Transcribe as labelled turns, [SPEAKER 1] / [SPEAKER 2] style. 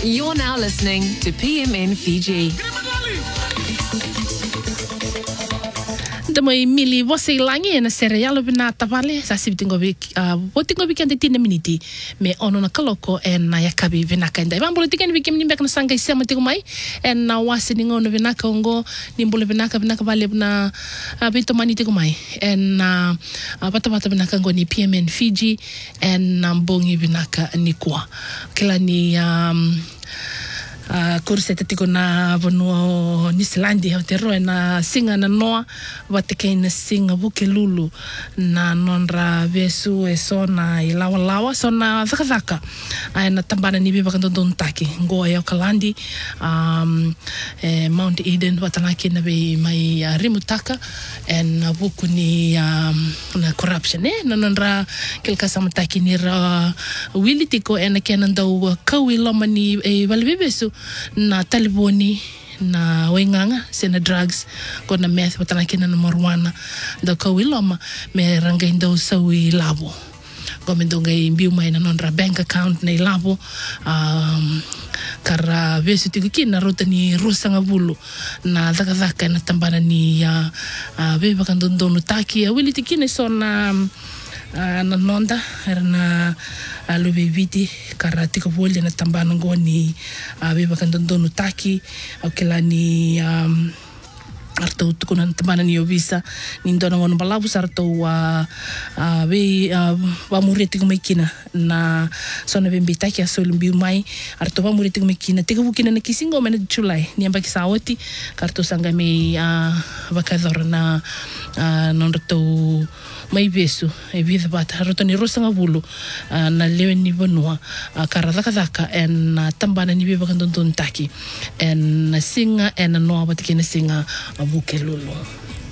[SPEAKER 1] You're now listening to PMN Fiji.
[SPEAKER 2] Mai mili você langi na cereal bina tavale sa sibitingo bi botingo bi kende tina miniti me ono na kaloko en na yakabi bina kende ba mbolo tikeni bi kemni mbek na sanga isema tigo mai en na wasi ningo no bina kongo nimbolo bina ka vale bina bito mani tigo mai en na bata bina kongo ni PMN Fiji en na mbongi bina ka ni kwa kila ni kurseta tiko na vanua New Zealand te roe na singa na noa wateke na singa buke lulu na nonra vesu e sona I lawa sona thaka ai na tambana ni biba kanto don taki ngoa ya kalandi Mount Eden watanaki na be mai rimutaka en buku ni na corruption na nonra kelka samataki ni ra wili tiko en kenan dau kawi loma ni e valbebesu na taliboni na wenganga sena drugs ko na meth watana kina na marijuana da kawiloma me ranga indo sawi labo ko me donga imbiu mai na nonra bank account na labo kara vesu tiku kina rota ni rusanga bulu na dhaka na tambana ni beba kan dondonu taki wili tikine sona na nonda era na lube viti kara tika voli na tambana ngoni beba kan dondonu taki au kila ni arto tukuna tambana ni ovisa ni ndona ngono balabu sarto wa mureti kumekina na sona bembi taki asol mbiu mai arto wa mureti kumekina tika bukina na kisingo mena July ni amba kisawoti karto sanga me vakador na nonto mai besu e vida bata roto ni rosanga bulu na lewe ni bonua karadaka en tambana ni beba kan don taki en singa en no abatikina singa buke lulu